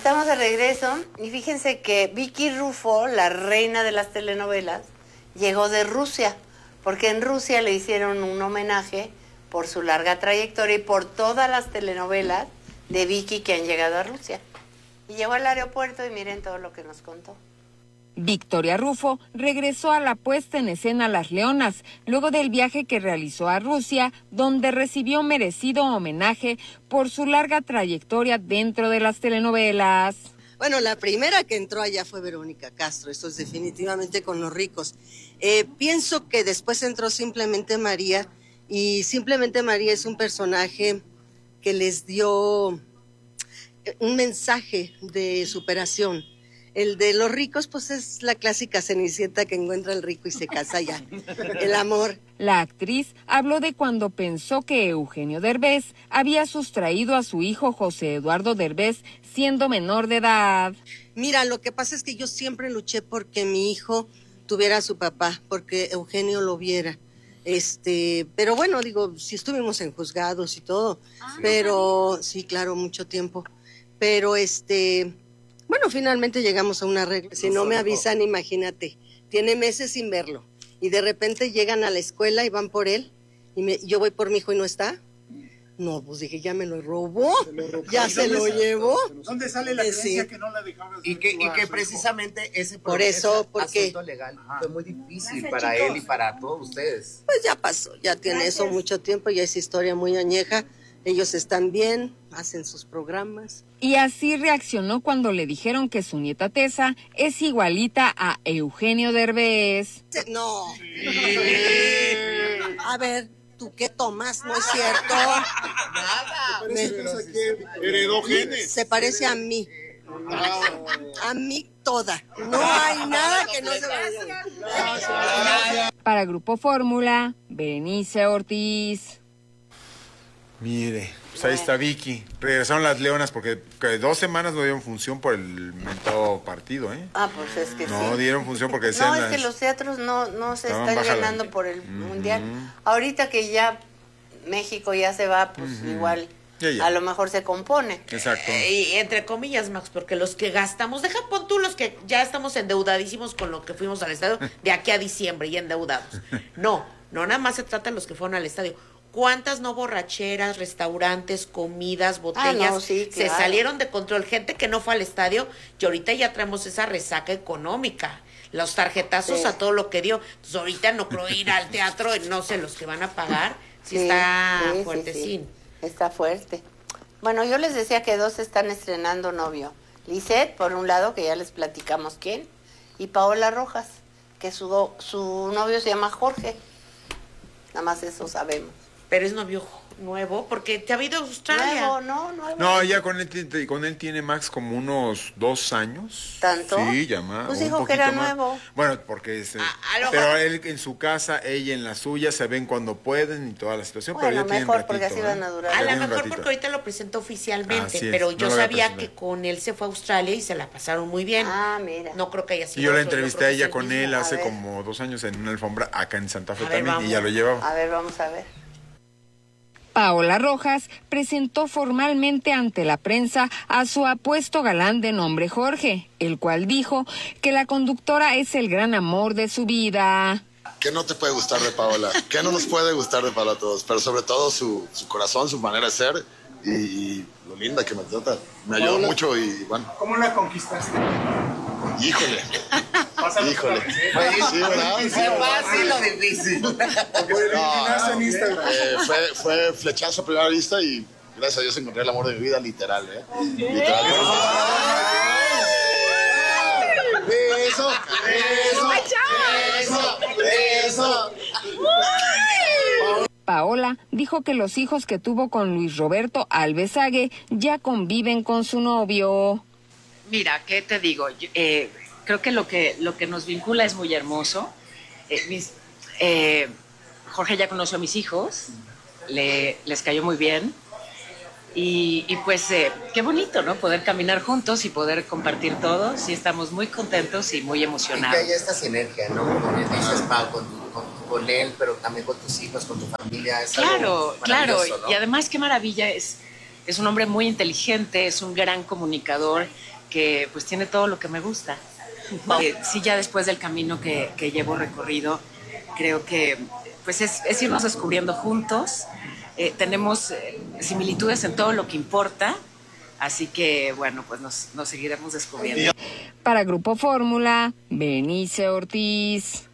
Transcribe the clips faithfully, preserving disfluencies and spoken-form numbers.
Estamos de regreso y fíjense que Vicky Rufo, la reina de las telenovelas, llegó de Rusia, porque en Rusia le hicieron un homenaje por su larga trayectoria y por todas las telenovelas de Vicky que han llegado a Rusia. Y llegó al aeropuerto y miren todo lo que nos contó. Victoria Rufo regresó a la puesta en escena Las Leonas, luego del viaje que realizó a Rusia, donde recibió merecido homenaje por su larga trayectoria dentro de las telenovelas. Bueno, la primera que entró allá fue Verónica Castro, esto es definitivamente con Los Ricos. Eh, pienso que después entró Simplemente María, y Simplemente María es un personaje que les dio un mensaje de superación. El de Los Ricos, pues es la clásica Cenicienta que encuentra el rico y se casa ya. El amor. La actriz habló de cuando pensó que Eugenio Derbez había sustraído a su hijo José Eduardo Derbez siendo menor de edad. Mira, lo que pasa es que yo siempre luché porque mi hijo tuviera a su papá, porque Eugenio lo viera. Este, pero bueno, digo, sí estuvimos en juzgados y todo, ah, pero sí, claro, mucho tiempo. Pero este... Bueno, finalmente llegamos a un arreglo. Si no me avisan, imagínate, tiene meses sin verlo. Y de repente llegan a la escuela y van por él. Y me, yo voy por mi hijo y no está. No, pues dije, ya me lo robó. Se lo robó. Ya se lo llevó. ¿Dónde sale la creencia sí. que no la dejaba? Y que, y que precisamente ese por eso, porque asunto legal Ajá. fue muy difícil para él y para todos ustedes. Pues ya pasó, ya tiene Gracias. eso mucho tiempo, ya es historia muy añeja. Ellos están bien, hacen sus programas. Y así reaccionó cuando le dijeron que su nieta Tessa es igualita a Eugenio Derbez. No. Sí. A ver, ¿tú qué tomas? No es cierto. Nada. Me... Heredó genes. Se parece a mí. A mí toda. No hay nada que no se vaya. Para Grupo Fórmula, Berenice Ortiz. Mire, pues ahí está Vicky. Regresaron Las Leonas porque dos semanas no dieron función por el mentado partido, ¿eh? Ah, pues es que no, sí. No dieron función porque decían No, es las... que los teatros no, no se Estaban están llenando la... por el uh-huh. Mundial. Ahorita que ya México ya se va, pues uh-huh. igual... Ya, ya. A lo mejor se compone. Exacto. Eh, y entre comillas, Max, porque los que gastamos, deja pon tú los que ya estamos endeudadísimos con lo que fuimos al estadio de aquí a diciembre y endeudados. No, no nada más se trata de los que fueron al estadio. ¿Cuántas no borracheras, restaurantes, comidas, botellas ah, no, sí, claro. se salieron de control? Gente que no fue al estadio y ahorita ya traemos esa resaca económica. Los tarjetazos sí. a todo lo que dio. Entonces ahorita no creo ir al teatro, no sé, los que van a pagar, sí, sí está sí, fuertecín. Sí, sí. Está fuerte. Bueno, yo les decía que dos están estrenando novio. Lisette, por un lado, que ya les platicamos quién, y Paola Rojas, que su, su novio se llama Jorge. Nada más eso sabemos. Pero es novio nuevo, porque te ha ido a Australia. Nuevo, no, nuevo. No, ya con él, con él tiene Max como unos dos años. ¿Tanto? Sí, ya más. Pues dijo que era más. Nuevo. Bueno, porque es, ah, pero él en su casa, ella en la suya, se ven cuando pueden y toda la situación. Bueno, pero ya mejor, ratito, porque así ¿eh? van a durar. A lo mejor porque ahorita lo presentó oficialmente, es, pero yo no sabía que con él se fue a Australia y se la pasaron muy bien. Ah, mira. No creo que haya sido. Y yo la entrevisté a ella con mismo. él hace a como dos años en una alfombra acá en Santa Fe a ver, también, vamos. y ya lo llevaba. A ver, vamos a ver. Paola Rojas presentó formalmente ante la prensa a su apuesto galán de nombre Jorge, el cual dijo que la conductora es el gran amor de su vida. ¿Qué no te puede gustar de Paola? ¿Qué no nos puede gustar de Paola a todos? Pero sobre todo su, su corazón, su manera de ser y, y lo linda que me trata. Me ayudó Paola, mucho y bueno. ¿Cómo la conquistaste? Híjole. Híjole. Sí, ¿verdad? Sí, ¿fue fácil o difícil? Porque te eliminaste en Instagram. Eh, fue, fue flechazo a primera vista y gracias a Dios encontré el amor de mi vida, literal, ¿eh? Literal. Eso, eso, eso, eso. Paola dijo que los hijos que tuvo con Luis Roberto Alvesague ya conviven con su novio. Mira, ¿qué te digo? Yo, eh, creo que lo que lo que nos vincula es muy hermoso. Eh, mis, eh, Jorge ya conoció a mis hijos, le, les cayó muy bien. Y, y pues eh, qué bonito, ¿no? Poder caminar juntos y poder compartir todo. Sí, estamos muy contentos y muy emocionados. Y que haya esta sinergia, ¿no? Como dices, Pau, con, con, con él, pero también con tus hijos, con tu familia. Es claro, claro. ¿No? Y además qué maravilla es. Es un hombre muy inteligente, es un gran comunicador, que pues tiene todo lo que me gusta. Eh, sí, ya después del camino que, que llevo recorrido, creo que pues es, es irnos descubriendo juntos. Eh, tenemos eh, similitudes en todo lo que importa, así que bueno, pues nos, nos seguiremos descubriendo. Para Grupo Fórmula, Benice Ortiz.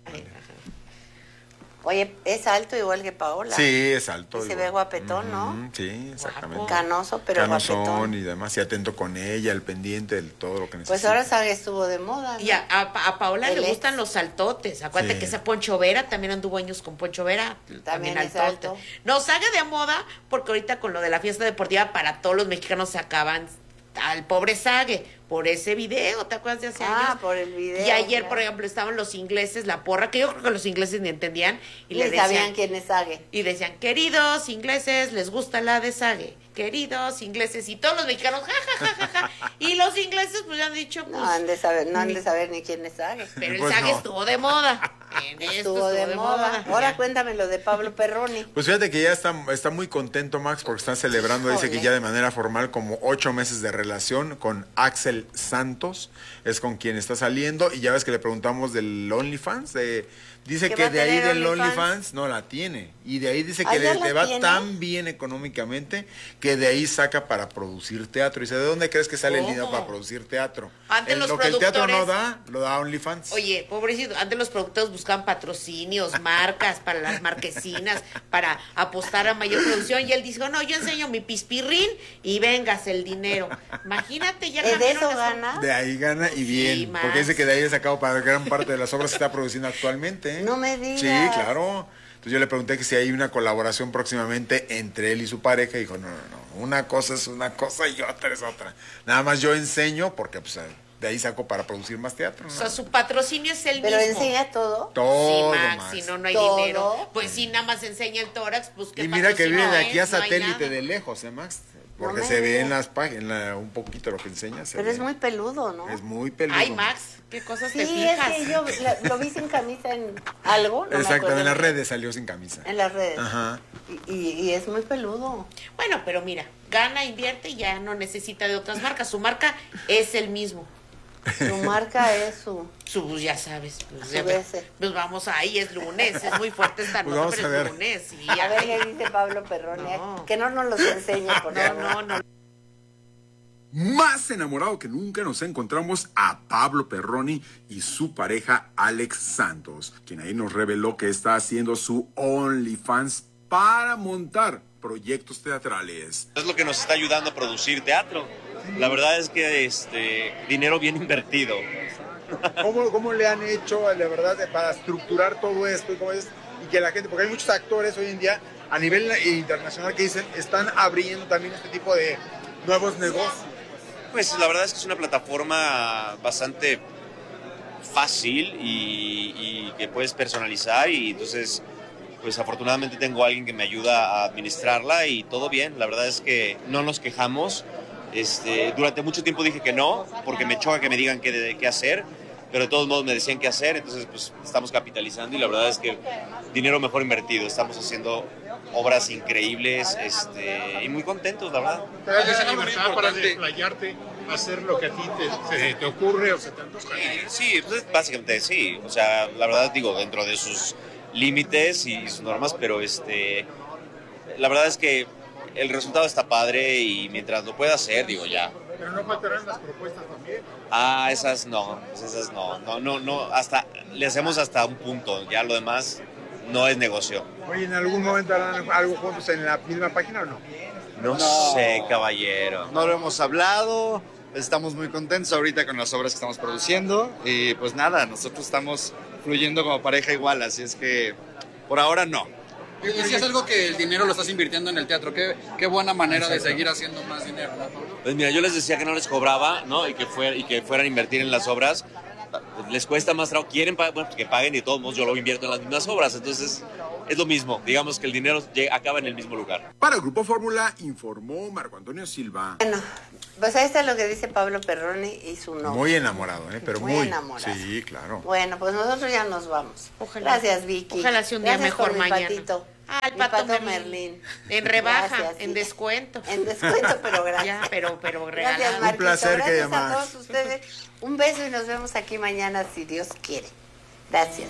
Oye, es alto igual que Paola. Sí, es alto. Y se igual. ve guapetón, Ujú, ¿no? Sí, exactamente. Canoso, pero Canosón guapetón. y demás, y atento con ella, el pendiente de todo lo que necesita. Pues ahora sabe, estuvo de moda, ¿no? Y a, a, a Paola El le ex. gustan los saltotes. Acuérdate Sí. que esa Poncho Vera también anduvo años con Poncho Vera. También, es altote. alto. No, saga de moda, porque ahorita con lo de la fiesta deportiva, para todos los mexicanos sacaban al pobre Sague por ese video, ¿te acuerdas de hace Ah, años? por el video, Y ayer, claro. por ejemplo, estaban los ingleses, la porra, que yo creo que los ingleses ni entendían, y Ni le decían, sabían quién es Sague. y decían, queridos ingleses, les gusta la de Sague, queridos ingleses, y todos los mexicanos, ja, ja, ja, ja, ja. Y los ingleses, pues ya han dicho, pues, No han de saber, no han ni- de saber ni quién es Sague. pero el Pues Sague no. estuvo de moda. En esto Estuvo de moda. Ahora cuéntame lo de Pablo Perroni. Pues fíjate que ya está, está muy contento Max porque está celebrando, dice Híjole. que ya de manera formal como ocho meses de relación con Axel Santos, es con quien está saliendo y ya ves que le preguntamos del OnlyFans, de, dice ¿Que que va a de ahí tener del OnlyFans? OnlyFans no la tiene y de ahí dice Ah, que ¿ya le, la le va tiene? tan bien económicamente que de ahí saca para producir teatro. Dice, ¿de dónde crees que sale el ¿Cómo? dinero para producir teatro? Antes El- los lo que el teatro no productores- da, lo da OnlyFans. Oye, pobrecito, antes los productores buscaban patrocinios, marcas para las marquesinas, para apostar a mayor producción, y él dijo, no, yo enseño mi pispirrín y vengas el dinero. Imagínate, ya ¿Eh, ¿De cambiaron eso las- gana? De ahí gana y bien, Max. porque dice que de ahí ha sacado para gran parte de las obras que está produciendo actualmente. ¿eh? No me digas. Sí, claro. Entonces yo le pregunté que si hay una colaboración próximamente entre él y su pareja y dijo, no, no, no, una cosa es una cosa y otra es otra. Nada más yo enseño porque pues de ahí saco para producir más teatro. O ¿no? sea, su patrocinio es el Pero mismo. enseña todo. Todo, sí, Max, Max. si no, no hay ¿Todo? dinero. Pues si nada más enseña el tórax, pues qué Y mira que patrocinio viene de aquí a es, no hay satélite nada. de lejos, ¿eh, Max? Porque me se ve digas. en las páginas un poquito lo que enseña. se Pero ve. es muy peludo, ¿no? Es muy peludo. Ay, Max, qué cosas Sí, te es fijas. que yo la- lo vi sin camisa en algo. No me Exacto, acuerdo en las qué. redes salió sin camisa. En las redes. Ajá. Y, y- y es muy peludo. Bueno, pero mira, gana, invierte y ya no necesita de otras marcas. Su marca es el mismo. Su marca es su... Su, pues ya sabes, pues, Su ya B ve- C. pues vamos ahí, es lunes, es muy fuerte esta Pues nota, vamos pero a es ver. lunes. Sí, A ver ay, qué dice Pablo Perroni. No. Que no nos los enseñe, por no, favor. no, no. Más enamorado que nunca nos encontramos a Pablo Perroni y su pareja Alex Santos, quien ahí nos reveló que está haciendo su OnlyFans para montar proyectos teatrales. Es lo que nos está ayudando a producir teatro. La verdad es que este dinero bien invertido. ¿Cómo, ¿Cómo le han hecho, la verdad, para estructurar todo esto y, cómo es, y que la gente, porque hay muchos actores hoy en día a nivel internacional que dicen, están abriendo también este tipo de nuevos negocios? Pues la verdad es que es una plataforma bastante fácil y, y que puedes personalizar y entonces pues afortunadamente tengo a alguien que me ayuda a administrarla y todo bien. La verdad es que no nos quejamos. Este, durante mucho tiempo dije que no, porque me choca que me digan qué, qué hacer, pero de todos modos me decían qué hacer, entonces pues estamos capitalizando y la verdad es que dinero mejor invertido. Estamos haciendo obras increíbles este, y muy contentos, la verdad. Te das esa libertad para desplayarte, hacer lo que a ti te, se te ocurre o se te antoja. Sí, pues básicamente sí. O sea, la verdad digo, dentro de sus límites y sus normas, pero este, la verdad es que el resultado está padre y mientras lo pueda hacer, digo ya. Pero no faltarán las propuestas también. Ah, esas no, pues esas no, no, no, no, hasta, le hacemos hasta un punto, ya lo demás no es negocio. Oye, ¿en algún momento harán algo juntos en la misma página o no? No, No. sé, caballero. No lo hemos hablado, estamos muy contentos ahorita con las obras que estamos produciendo y pues nada, nosotros estamos fluyendo como pareja igual, así es que por ahora no. Y si es algo que el dinero lo estás invirtiendo en el teatro, qué, qué buena manera de seguir haciendo más dinero, ¿no, Pablo? Pues mira, yo les decía que no les cobraba, ¿no? Y que, fuera, y que fueran a invertir en las obras. Les cuesta más trabajo, quieren pagar, bueno, pues que paguen y de todos modos yo lo invierto en las mismas obras. Entonces es lo mismo, digamos que el dinero llega, acaba en el mismo lugar. Para el Grupo Fórmula informó Marco Antonio Silva. Bueno, pues ahí está lo que dice Pablo Perroni y su novio. Muy enamorado, ¿eh? Pero Muy muy, enamorado. Sí, claro. Bueno, pues nosotros ya nos vamos. Ojalá. Gracias, Vicky. Ojalá sea un día Gracias mejor por mi mañana. patito. Ah, el Mi Pato, Pato Merlín. Merlín. En rebaja, Gracias, en sí. descuento. En descuento, pero gracias. Ya, pero, pero Gracias, regalado. Marquito. placer, Gracias querida a Max. todos ustedes. Un beso y nos vemos aquí mañana si Dios quiere. Gracias.